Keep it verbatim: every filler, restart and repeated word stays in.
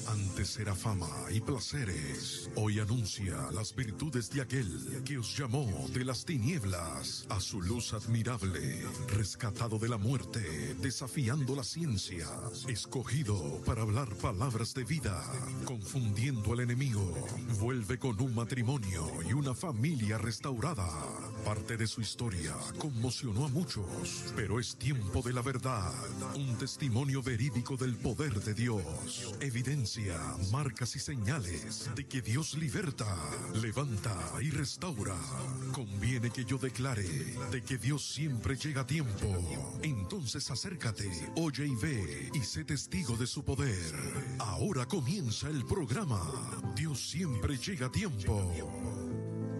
Antes era fama y placeres, hoy anuncia las virtudes de aquel que os llamó de las tinieblas a su luz admirable, rescatado de la muerte, desafiando la ciencia, escogido para hablar palabras de vida, confundiendo al enemigo, vuelve con un matrimonio y una familia restaurada. Parte de su historia conmocionó a muchos, pero es tiempo de la verdad, un testimonio verídico del poder de Dios, evidencia, marcas y señales de que Dios liberta, levanta y restaura. Conviene que yo declare de que Dios siempre llega a tiempo. Entonces acércate, oye y ve y sé testigo de su poder. Ahora comienza el programa Dios siempre llega a tiempo.